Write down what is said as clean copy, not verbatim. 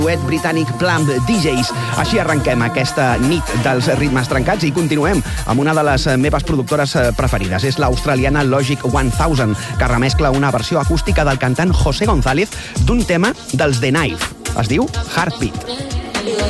duet britànic Plumb DJs. Així arrenquem aquesta nit dels ritmes trencats i continuem amb una de les meves productores preferides. És l'australiana Logic 1000, que remescla una versió acústica del cantant José González d'un tema dels The Knife. Es diu Heartbeat.